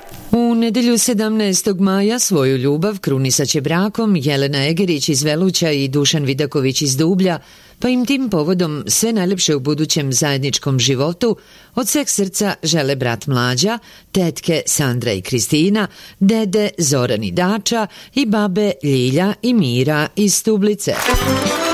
U nedelju 17. maja svoju ljubav krunisaće brakom Jelena Egerić iz Veluća i Dušan Vidaković iz Dublja, pa im tim povodom sve najlepše u budućem zajedničkom životu od sveg srca žele brat Mlađa, tetke Sandra i Kristina, dede Zoran i Dača i babe Ljilja i Mira iz Stublice.